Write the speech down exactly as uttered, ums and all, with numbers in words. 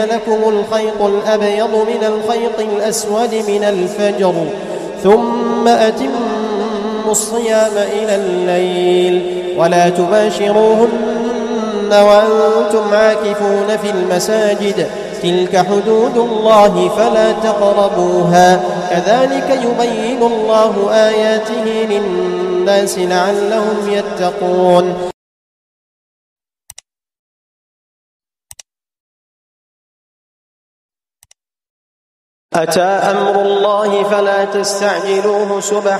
لكم الخيط الأبيض من الخيط الأسود من الفجر ثم أتموا الصيام إلى الليل ولا تباشروهن وأنتم عاكفون في المساجد تلك حدود الله فلا تقربوها كذلك يبين الله آياته للناس لعلهم يتقون. أتى أمر الله فلا تستعجلوه سبحانه